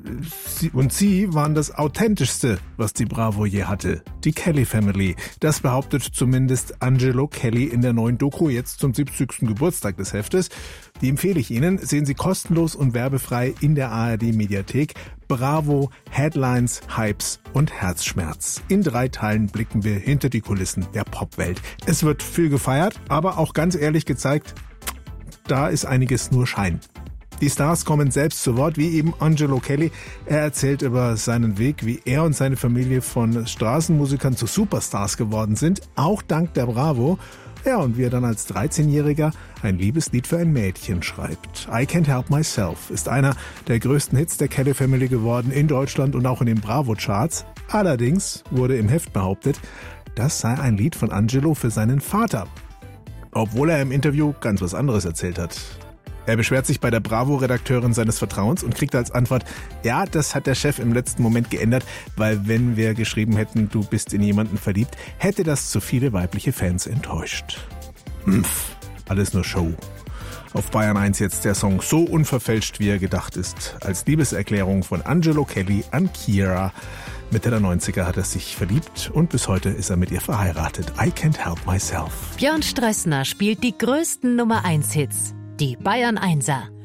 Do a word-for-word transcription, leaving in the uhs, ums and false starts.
sie, und sie waren das Authentischste, was die Bravo je hatte. Die Kelly Family. Das behauptet zumindest Angelo Kelly in der neuen Doku jetzt zum siebzigsten Geburtstag des Heftes. Die empfehle ich Ihnen. Sehen Sie kostenlos und werbefrei in der A R D-Mediathek. Bravo, Headlines, Hypes und Herzschmerz. In drei Teilen blicken wir hinter die Kulissen der Popwelt. Es wird viel gefeiert, aber auch ganz ehrlich gezeigt, da ist einiges nur Schein. Die Stars kommen selbst zu Wort, wie eben Angelo Kelly. Er erzählt über seinen Weg, wie er und seine Familie von Straßenmusikern zu Superstars geworden sind, auch dank der Bravo. Ja, und wie er dann als dreizehnjähriger ein Liebeslied für ein Mädchen schreibt. I Can't Help Myself ist einer der größten Hits der Kelly Family geworden in Deutschland und auch in den Bravo-Charts. Allerdings wurde im Heft behauptet, das sei ein Lied von Angelo für seinen Vater. Obwohl er im Interview ganz was anderes erzählt hat. Er beschwert sich bei der Bravo-Redakteurin seines Vertrauens und kriegt als Antwort, ja, das hat der Chef im letzten Moment geändert, weil wenn wir geschrieben hätten, du bist in jemanden verliebt, hätte das zu viele weibliche Fans enttäuscht. Mpf, alles nur Show. Auf Bayern eins jetzt der Song so unverfälscht, wie er gedacht ist, als Liebeserklärung von Angelo Kelly an Kira. Mitte der neunziger hat er sich verliebt und bis heute ist er mit ihr verheiratet. I Can't Help Myself. Björn Strössner spielt die größten Nummer eins Hits. Die Bayern Einser.